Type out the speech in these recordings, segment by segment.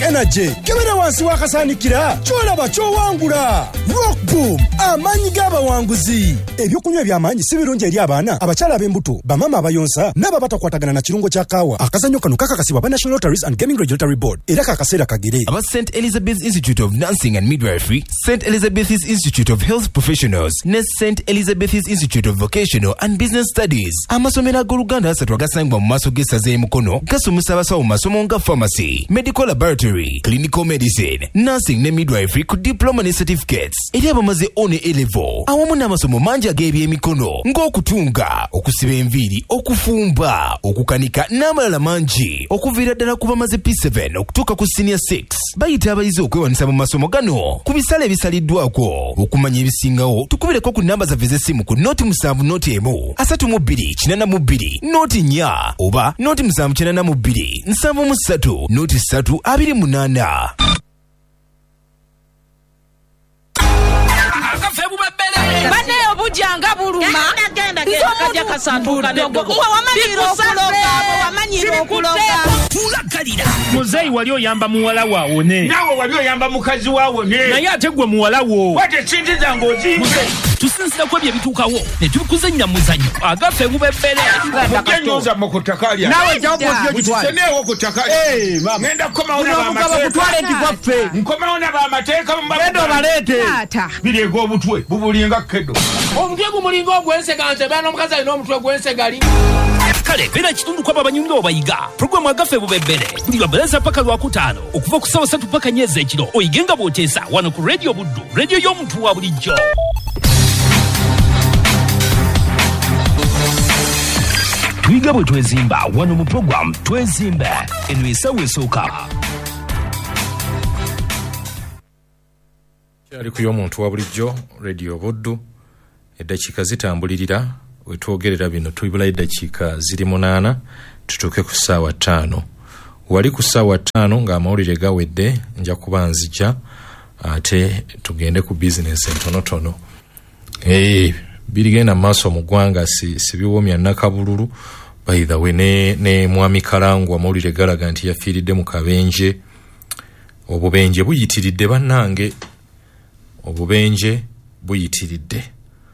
energy kebera wansi wakasanikira kyolaba kyowangula. Rock Boom amanyi g'abawanguzi. Ebyokunywa eby'amaanyi si birungi eri abaana, abakyala ab'embuto, bamama abayonsa n'ababatakwatagana na kirungo kya kaawa. Akazannyo kano kakakasibwa ba National Lotteries and Gaming Regulatory Board era kakaseera kagere. Aba St. Elizabeth's Institute of Nursing and Midwifery, St. Elizabeth's Institute of Health Professionals ne St. Elizabeth's Institute of Vocational and Business Studies. Amasomero ag'Oluganda asatu agasangibwa mu maaso g'essaza y'Emukono gasomesa abasawo mu masomo nga pharmacy, medical laboratory, clinical medicine, nursing ne midwifery ku diploma ne certificates eri abamaze one A-level. Awamu n'amasomo mangi ag'ebyemikono ng'okutunga, okusiba enviiri, okufumba, okukanika n'amalala mangi okuviira ddala ku bamaze P7 okutuuka ku senior 6. Bayita abayizi okwewanisa mu masomo gano ku bisale ebisaliddwako. Okumanya ebisingawo tukubireko ku namba zaffe z'essimu ku noti 7 noti 1 32 42 noti 4 oba noti 792 73 noti 3 28. Bane obujanga buluma genda kasanduka dogo wamanyiro okuloga tulakalira muzeyi wali oyamba muwala waawone nawe wali oyamba mukazi waawone naye ate gwe muwala wo wate sinzi zange ozimu tusinzira ku ebyo ebituukawo ne tukuzannya muzanyo agafe bubebbere ogenyoza mu kutakalya nawe jamukiseneewo kutakalya ngenda kukomawo n'abamateeka nkomawo n'abamateeka ngenda obaleete bireega obutwe bubulinga kedo omutwe gumulinga ogwensega nze baana omukazi alina omutwe gwensegali kale beera kitundu kwabo abanyumira obayiga puroguramu agafe bubebbere buli lwabalansa paka lwakutaano okuva ku ssaawa 3 paka nnyezi ekiro oyigenga bw'oteesa wano ku rediyo buddu rediyo y'omuntu wa bulijjo. Tuyiga bwe twezimba wano mu puroguramu twezimbe eno esawa esooka. Kyali ku y'omuntu wa bulijjo rediyo buddu eddakiika zitambulirira wetwogerera bino tuyibula eddakiika ziri 8 tutuuke ku ssaawa 5. Wali ku ssaawa 5 ng'amawulire gawedde nja kuba nzija ate tugende ku bizinesi entonotono. Birigenda maaso mu ggwanga si biwomya Nakabululu by the way ne Mwami Kalangwa amawulire galaga nti yafiiridde mu kabenje. Obubenje buyitiridde bannange, obubenje buyitiridde.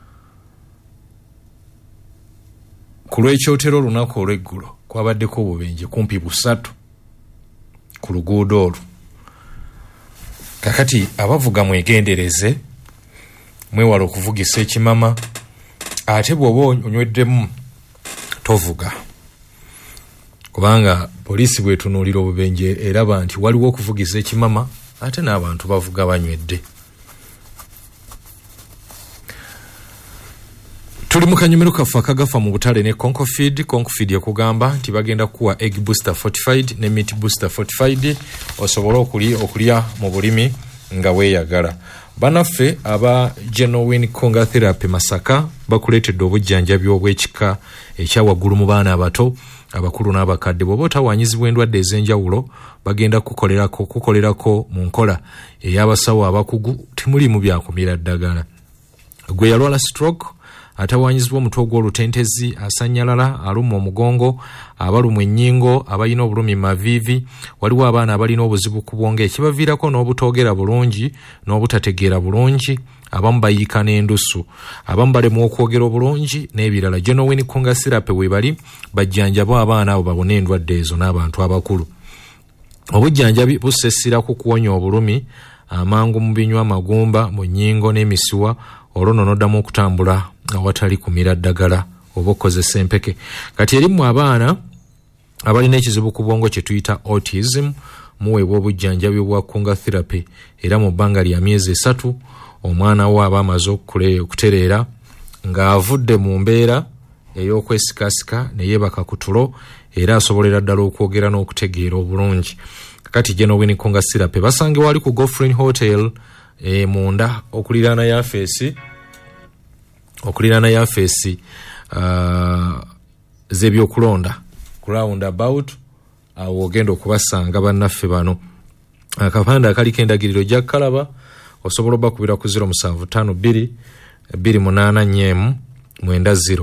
Ku lw'ekyotero olunaku olw'eggulo kwabaddeko obubenje kumpi 3 ku luguudo olwo. Kakati abavuga mwegendereze, mwewala okuvugisa ekimama, ate bw'oba onyweddemu tovuga. Kubanga poliisi bwetunuulira obubenje eraba nti waliwo okuvugisa ekimama ate n'abantu bavuga banywedde. Tuli mu kanyumiro kaffe akagafa mu butale ne Concofeed yakugamba nti bagenda kuwa egg booster fortified ne meat booster fortified osobole okulya mu bulimi nga weeyagala. Banaffe aba Genuine Conga Therapy Masaka bakuleetedde obujjanjabi obw'ekika ekyawaggulu mu baana abato, abakulu n'abakadde. Bw'oba otawanyizibwa endwadde ez'enjawulo bagenda kukolerako mu nkola ey'abasawo abakugu, temulimu byakumira ddagala. Gwe yalwala stroke, atawanyizibwa omutwe gw'olutentezi, asanyalala, alumwa omugongo, abalumwa ennyingo, abalina obulumi maviivi, waliwo abaana abalina obuzibu ku bwonge ekibaviirako n'obutoogera bulungi n'obutategeera bulungi, abamu bayiika n'endusu, abamu balemwa okwogera obulungi n'ebirala. Genuine Conga Therapy we bali bajjanjaba abaana abo babone endwadde ezo n'abantu abakulu. Obujjanjabi bussa essira ku kuwonya obulumi amangu mu binywa, amagumba, mu nnyingo n'emisiwa, olwo n'oddamu okutambula awatali kumira ddagala oba okozesa empeke. Kati erimu abaana abalina ekizibu ku bwongo kye tuyita autism muweebwa obujjanjabi bwa Conga Therapy era mu bbanga lya myezi 3 omwana wo aba amaze okutereera ng'avudde mu mbeera ey'okwesikasika ne yeebaka ku tulo era asobolera ddala okwogera n'okutegeera obulungi. Kati Genuine Conga Therapy basange wali ku Gofrin Hotel munda okuliraana yafeesi z'ebyokulonda ku roundabout awo ogenda okubasanga bannaffe bano. Akapande akaliko endagiriro gya kalaba osobola obbakubira ku 0752 284 90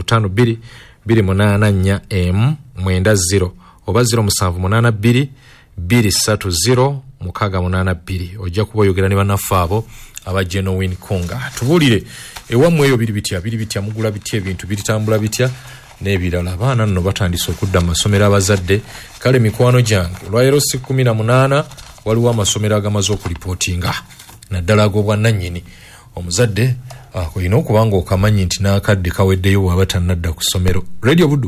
0752 284 90 oba 0782 230 682 ojja kuba oyogera ne bannaffe abo aba Genuine Konga. Tubulire ewammwe eyo biri bitya mugula bitya ebintu bitambula bitya n'ebirala. Abaana nno batandise okudda mu masomero abazadde. Kale mikwano gyange olwaleero 18 waliwo amasomero agamaze okulipootinga naddala ag'obwannannyini. Omuzadde olina okuba nga okamanyi nti n'akadde kaweddeyo bw'aba tannadda ku ssomero. Radio Buddu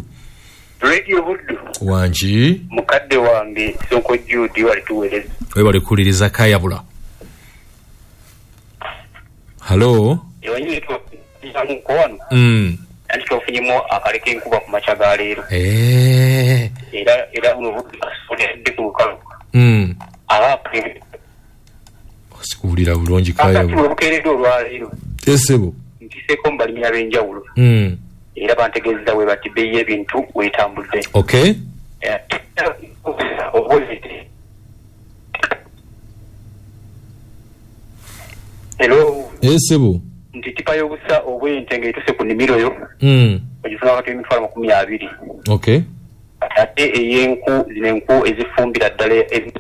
wangi mukadde wange Sonko Judy wali tuweereza webale kuliriza kayabula. Halo anti tofunyemu akaleka enkuba ku makya ga leero era buno budde ku lukalu sikuwulira bulungi kayabula obukeeredde olwaleero esebo ntiseeko mu balimi ab'enjawulo era bantegeeza bwe bati bbeeyi y'ebintu weetambudde. Okay. Hello. Esebo. Nti tipa y'obusa obw'ente ng'etuse ku nnimiro yo. Ogifuna wakati w'emitwalo 20. Okay. Ate ey'enku zino enku ezifumbira ddala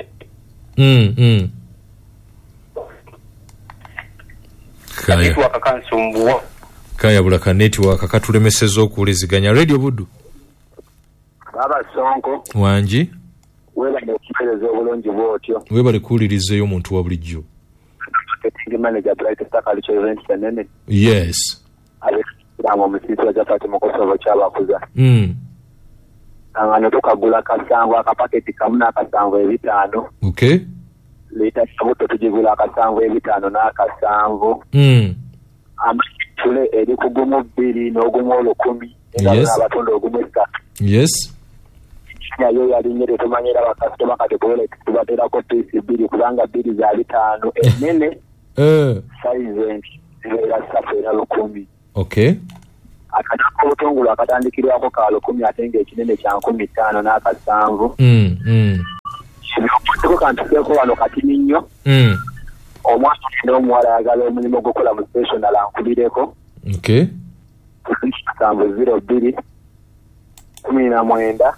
network akansumbuwa. Kayabula ka network akatulemeseza okuwuliziganya. Radio Buddu. Baba Sonko. Wangi. Webale okupereza obulungi bwotyo. Webale kuwulirizeeyo omuntu wa bulijjo. Marketing manager Bright Star Culture Event Center. Yes. Abekiramu omusisi wa Jafati Mukosovo kyabakuza. Angano tukagula kasanvu akapaketi kamu n'akasanvu ebitaano. Okay. Leta sabuto tujigula akasanvu ebitaano n'akasanvu. Amasitule eri ku gumu 2 n'ogumu 10. Yes. Abatunda ogumu 3. Yes. Yo yali nyere tumanyira bakasitoma kati bwele tubaterako pisi 2 kubanga 2 za bitano enene size era safera 10. Okay. Akatako obutongolo akatandikirwako ka 10 ate ng'ekinene kya 15 n'akasanvu. Kino kantukeko wano katini nnyo. Omwana n'omuwala ayagala omulimu gw'okola mu station alankubireko. Okay. 02 19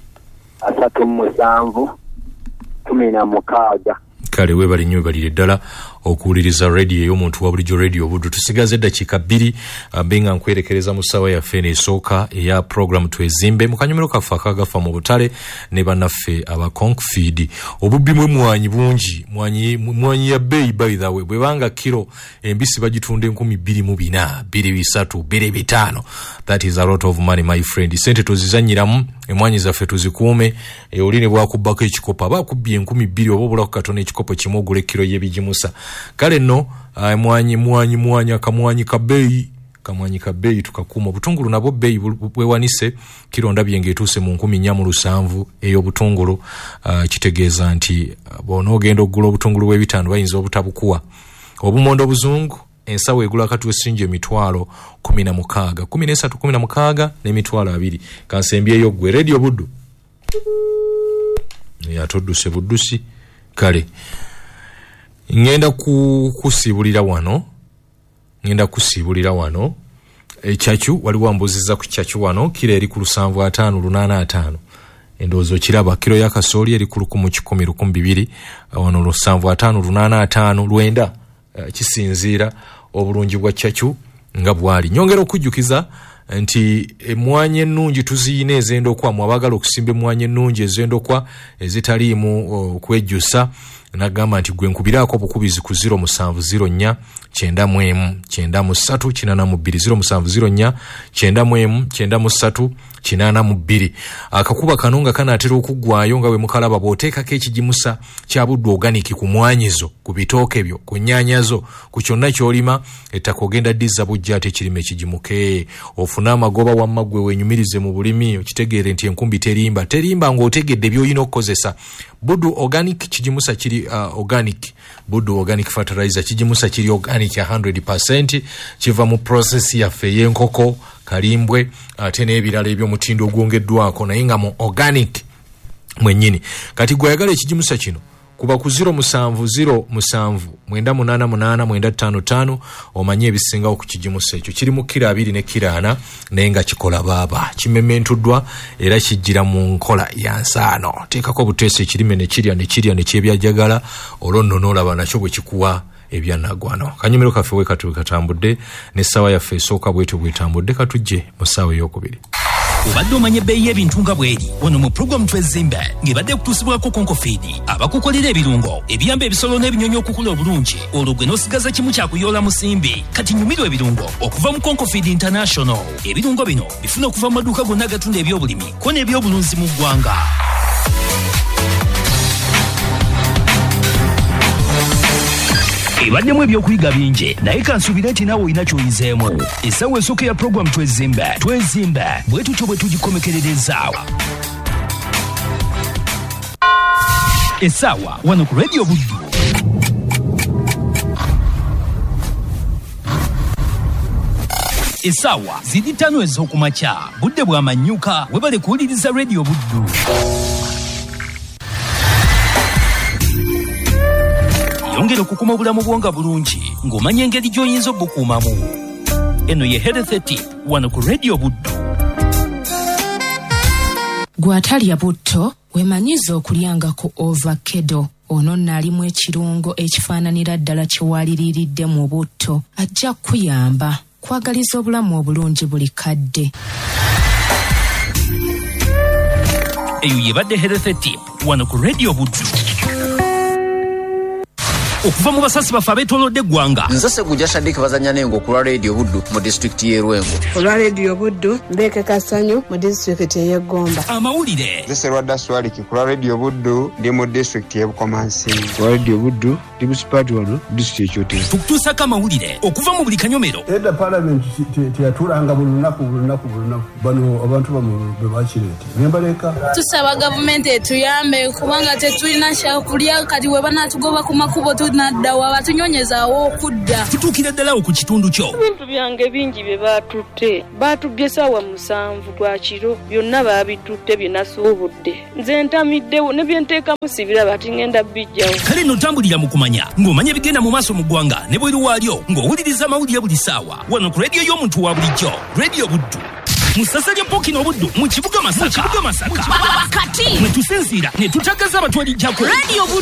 37 16. Kale webali nnyo balire ddala okuwuliriza radio ey'omuntu wa bulijjo Radio Buddu. Tusigaze eddakiika 2 benga nkwerekereza mu ssaawa yaffe n'esooka eya program twezimbe mu kanyomero kaffe akagafa mu butale ne bannaffe aba Concfeed. Obubbi mwe mwanyi bungi mwanyi ya bbeeyi by the way bwebanga kilo embisi bagitunda 24,000 2,3 that is a lot of money my friend. Sente tozizanyiramu emwanyi zaffe tuzikuume oline bwakubbako ekikopo bakubbye 2,000 oba obulako katono ekikopo kimu ogula kilo y'ebijimusa. Kale no mwanyi akamwanyi ka bbeeyi tukakuuma. Obutungulu nabwo bbeeyi bwewanise kilo ndabye ng'etuuse mu 4,700 ey'obutungulu. Kitegeeza nti bw'onoogenda okugula obutungulu bw'ebitaano bayinza obutabukuwa. Obumondo obuzungu ensawo egula kati wesinje emitwalo 16 13 n'emitwalo 2. Kansembyeyo gwe Radio Buddu yatodduse buddusi. Kale ngenda kusibulira wano echachu waliwo ambuzizza ku chachu wano kilo eri ku 7585 endowooza kiraba kilo ya kasooli eri ku 1,112 wano 7585 lwenda kisinziira obulungi bwa chachu nga bwali. Nyongera okujjukiza nti emwanyi ennungi tuziyina ez'endokwa mu abagala okusimba emwanyi ennungi ez'endokwa ezitaliimu kwejjusa nagamba nti gwe nkubiraako obukubizi ku 0704 91 93 82 0704 91 93 82. Akakuba kano nga kanaatera okuggwayo nga bwe mukalaba bw'oteekako ekijimusa kya Buddu organic ku mwanyizo ku bitooke byo ku nnyaanyazo ku kyonna ky'olima ettaka ogenda ddiza bujja ate ekirime ekijimuke ofune amagoba wamma gwe wenyumirize mu bulimi okitegeere nti enkumbi terimba ng'otegedde by'olina okukozesa. Buddu organic kijimusa kiri organic. Buddu organic fertilizer kijimusa kiri organic 100% kiva mu process yaffe y'enkoko kalimbwe ate n'ebirala eby'omutindo ogwongeddwako naye nga mu organic mwennyini. Kati gwe ayagala ekijimusa kino kuba ku 07009888955 omanye ebisinga okukijimusa ekyo kiri mu kira 2 ne kira 4 nenga kikola baba kimementuddwa era kijira mu nkola ya nsaano teekako butese ekirime ne kirya ne kyebyajagala olonno n'olaba nakyo bwe kikuwa ebyanagwano kanyumiro kaffe we katambudde ne sawa yaffe esooka bwetu bwetambudde katujje mu ssaawa ey'okubiri. Obadde omanye ebbeeyi y'ebintu nga bweri wano mu pulogulaamu Twezimbe ng'ebadde kutuusibwako Konkofeed abakukolera ebirungo ebiyamba ebisolo n'ebinyonyi okukula obulungi olwo gwe n'osigaza kimu kyakuyoola musimbi kati nyumirwa ebirungo okuva mu Konkofeed International. Ebirungo bino bifuna okuva mu maduuka gonna agatunda ebyobulimi ko n'ebyobulunzi mu ggwanga. Ebaddemu ebyokuyiga bingi naye kansuubire nti naawe olina ky'oyizeemu. Essaawa esooka ya pulogulaamu Twezimbe bwe tutyo bwe tugikomekerereza. Essaawa wano ku Radio Buddu. Essaawa ziri 5 ez'okumakya budde bw'amanyuka webale kuwuliriza Radio Buddu. Yongera okukuma obulamu bwonga bulungi ng'omanya engeri gy'oyinza obukuumamu. Eno ye Health Tip wano ku Radio Buddu. Gwatalya butto weemanyiza okulyangako ovakkedo. Ono nnaalimu ekirungo ekifaananira ddala kyewaliriiridde mu butto ajja kuyamba kwagaliza obulamu obulungi buli kadde. Eyo yebadde Health Tip wano ku Radio Buddu. Okuva mu basasi baffe abeetoolodde eggwanga. Nze Ssegujja Shadik bazanya n'engo ku lwa Radio Buddu mu disitulikiti y'e Rwengo. Ku lwa Radio Buddu Mbeke Kasanyu mu disitulikiti y'e Gomba. Amawulire. Nze Serwadda Swaliki ku lwa Radio Buddu ndi mu disitulikiti y'e Bukomansi. Ku lwa Radio Buddu ndi mu sipaati wano disitulikiti y'Ekyotera. Tukutuusako amawulire okuva mu buli kanyomero. Edda Parliament teyatuulanga buli lunaku bano abantu bamu be bakireeta. Nembaleka. Tusaba gavumenti etuyambe kubanga tetulina kyakulya kati we banaatugoba ku makubo naddawa batunyonyezaawo okudda. Tutuukira ddala ku kitundu kyo. Ebintu byange bingi bye baatutte. Baatubbye ssaawa 7 gwa kiro. Byonna baabitutte bye nasuubudde. Nze ntamiddewo ne bye nteekamu sibira bati ngenda bijjawo. Kale nno tambulira mu kumanya ng'omanya ebigenda mu maaso mu ggwanga ne bweru waalyo ng'owuliriza amawulire buli ssaawa wano ku rediyo y'omuntu wa bulijjo Radio Buddu. Musasa lya Pooki n'Obuddu mu kibuga Masaka. Kati mwe tusinziira ne tutagaza abatwalijjako. Radio Buddu.